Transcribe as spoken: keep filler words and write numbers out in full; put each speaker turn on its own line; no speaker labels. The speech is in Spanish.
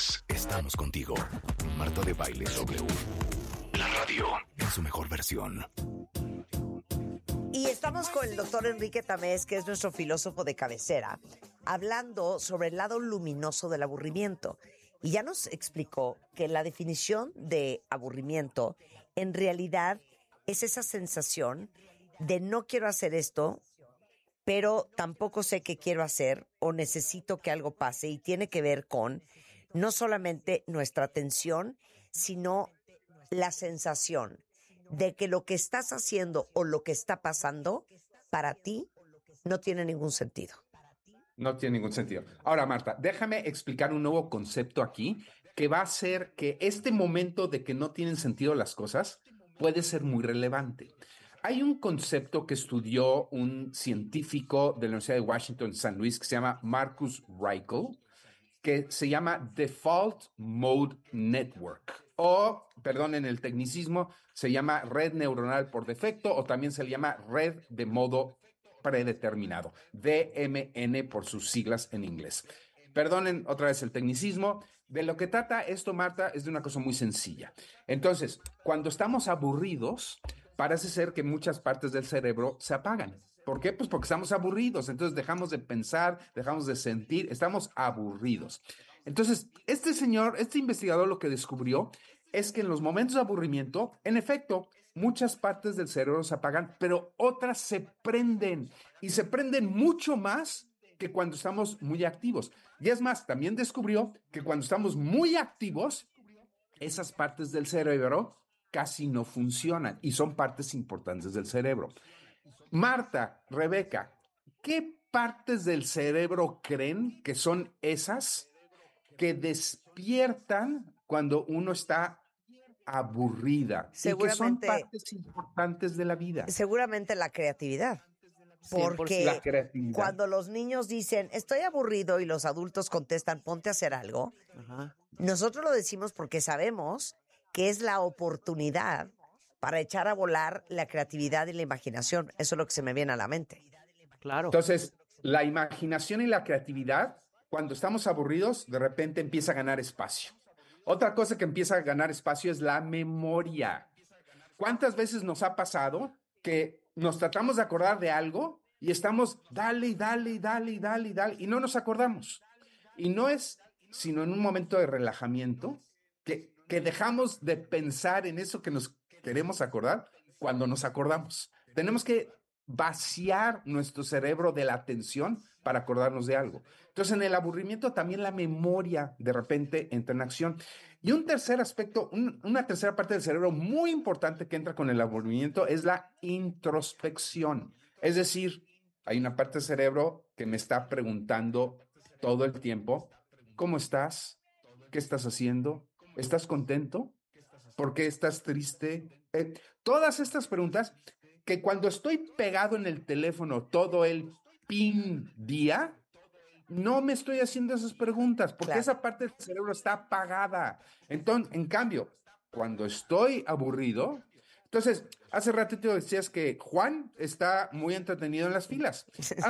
tardes. Estamos contigo. Marta de Baile W. La radio en su mejor versión.
Y estamos con el doctor Enrique Tamés, que es nuestro filósofo de cabecera, hablando sobre el lado luminoso del aburrimiento. Y ya nos explicó que la definición de aburrimiento en realidad es esa sensación de no quiero hacer esto, pero tampoco sé qué quiero hacer o necesito que algo pase, y tiene que ver con no solamente nuestra atención, sino la sensación de que lo que estás haciendo o lo que está pasando para ti no tiene ningún sentido.
No tiene ningún sentido. Ahora, Marta, déjame explicar un nuevo concepto aquí que va a hacer que este momento de que no tienen sentido las cosas puede ser muy relevante. Hay un concepto que estudió un científico de la Universidad de Washington, San Luis, que se llama Marcus Raichle, que se llama Default Mode Network, o, perdón, en el tecnicismo, se llama red neuronal por defecto, o también se le llama red de modo predeterminado, D M N por sus siglas en inglés. Perdonen otra vez el tecnicismo. De lo que trata esto, Marta, es de una cosa muy sencilla. Entonces, cuando estamos aburridos, parece ser que muchas partes del cerebro se apagan. ¿Por qué? Pues porque estamos aburridos. Entonces dejamos de pensar, dejamos de sentir, estamos aburridos. Entonces, este señor, este investigador lo que descubrió es que en los momentos de aburrimiento, en efecto, muchas partes del cerebro se apagan, pero otras se prenden y se prenden mucho más que cuando estamos muy activos. Y es más, también descubrió que cuando estamos muy activos, esas partes del cerebro casi no funcionan y son partes importantes del cerebro. Marta, Rebeca, ¿qué partes del cerebro creen que son esas que despiertan cuando uno está aburrida y que son partes importantes de la vida?
Seguramente la creatividad. Porque
la creatividad.
Cuando los niños dicen, estoy aburrido, y los adultos contestan, ponte a hacer algo, ajá, nosotros lo decimos porque sabemos que es la oportunidad para echar a volar la creatividad y la imaginación. Eso es lo que se me viene a la mente.
Claro.
Entonces, la imaginación y la creatividad, cuando estamos aburridos, de repente empieza a ganar espacio. Otra cosa que empieza a ganar espacio es la memoria. ¿Cuántas veces nos ha pasado que nos tratamos de acordar de algo y estamos dale y dale y dale y dale y dale y no nos acordamos? Y no es sino en un momento de relajamiento que, que dejamos de pensar en eso que nos queremos acordar cuando nos acordamos. Tenemos que vaciar nuestro cerebro de la atención para acordarnos de algo. Entonces, en el aburrimiento también la memoria de repente entra en acción. Y un tercer aspecto, un, una tercera parte del cerebro muy importante que entra con el aburrimiento es la introspección. Es decir, hay una parte del cerebro que me está preguntando todo el tiempo, ¿cómo estás? ¿Qué estás haciendo? ¿Estás contento? ¿Por qué estás triste? Eh, todas estas preguntas que cuando estoy pegado en el teléfono todo el pin día, no me estoy haciendo esas preguntas porque claro, esa parte del cerebro está apagada. Entonces, en cambio, cuando estoy aburrido, entonces, hace ratito decías que Juan está muy entretenido en las filas.